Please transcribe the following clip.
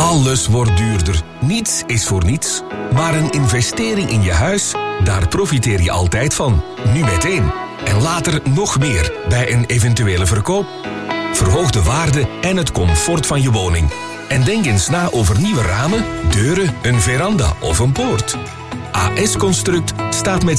Alles wordt duurder. Niets is voor niets. Maar een investering in je huis, daar profiteer je altijd van. Nu meteen. En later nog meer bij een eventuele verkoop. Verhoog de waarde en het comfort van je woning. En denk eens na over nieuwe ramen, deuren, een veranda of een poort. AS Construct staat met